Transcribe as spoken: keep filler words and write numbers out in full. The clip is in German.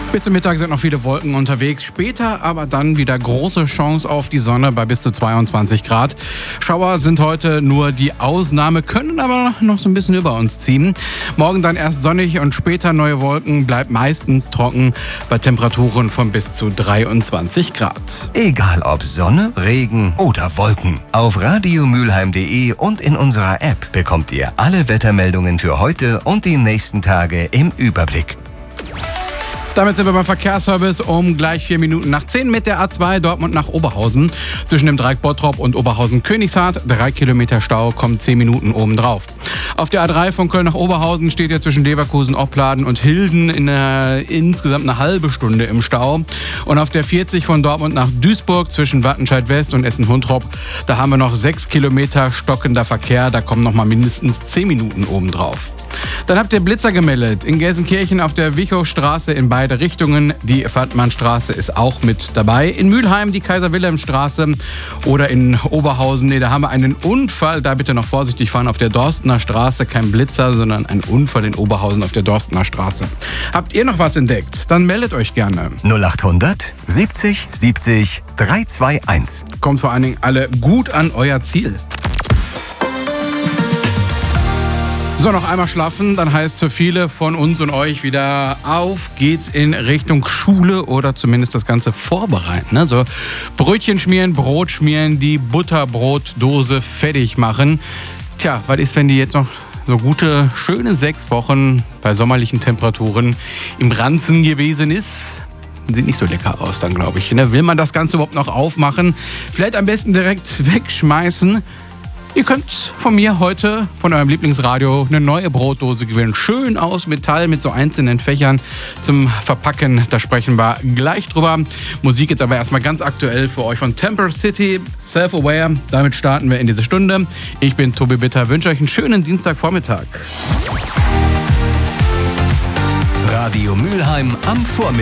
Bis zum Mittag sind noch viele Wolken unterwegs. Später aber dann wieder große Chance auf die Sonne bei bis zu zweiundzwanzig Grad. Schauer sind heute nur die Ausnahme, können aber noch so ein bisschen über uns ziehen. Morgen dann erst sonnig und später neue Wolken, bleibt meistens trocken bei Temperaturen von bis zu dreiundzwanzig Grad. Egal ob Sonne, Regen oder Wolken. Auf radiomülheim punkt de und in unserer App bekommt ihr alle Wettermeldungen für heute und die nächsten Tage im Überblick. Damit sind wir beim Verkehrsservice um gleich vier Minuten nach zehn mit der A zwei Dortmund nach Oberhausen. Zwischen dem Dreieck Bottrop und Oberhausen-Königshardt. Drei Kilometer Stau, kommen zehn Minuten obendrauf. Auf der A drei von Köln nach Oberhausen steht ihr zwischen Leverkusen, Opladen und Hilden in einer, insgesamt eine halbe Stunde im Stau. Und auf der vierzig von Dortmund nach Duisburg zwischen Wattenscheid West und Essen-Huntrop, da haben wir noch sechs Kilometer stockender Verkehr. Da kommen noch mal mindestens zehn Minuten obendrauf. Dann habt ihr Blitzer gemeldet. In Gelsenkirchen auf der Wichowstraße in beide Richtungen. Die Fahrtmannstraße ist auch mit dabei. In Mülheim die Kaiser-Wilhelm-Straße oder in Oberhausen. Nee, da haben wir einen Unfall. Da bitte noch vorsichtig fahren auf der Dorstener Straße. Kein Blitzer, sondern ein Unfall in Oberhausen auf der Dorstener Straße. Habt ihr noch was entdeckt? Dann meldet euch gerne. null acht hundert siebzig siebzig dreihunderteinundzwanzig. Kommt vor allen Dingen alle gut an euer Ziel. So, noch einmal schlafen, dann heißt für viele von uns und euch wieder auf geht's in Richtung Schule oder zumindest das Ganze vorbereiten. Ne? So Brötchen schmieren, Brot schmieren, die Butterbrotdose fertig machen. Tja, was ist, wenn die jetzt noch so gute, schöne sechs Wochen bei sommerlichen Temperaturen im Ranzen gewesen ist? Sieht nicht so lecker aus dann, glaube ich. Ne? Will man das Ganze überhaupt noch aufmachen? Vielleicht am besten direkt wegschmeißen. Ihr könnt von mir heute, von eurem Lieblingsradio, eine neue Brotdose gewinnen. Schön aus Metall mit so einzelnen Fächern zum Verpacken. Da sprechen wir gleich drüber. Musik jetzt aber erstmal ganz aktuell für euch von Temper City, Self-Aware. Damit starten wir in diese Stunde. Ich bin Tobi Bitter, wünsche euch einen schönen Dienstagvormittag. Radio Mülheim am Vormittag.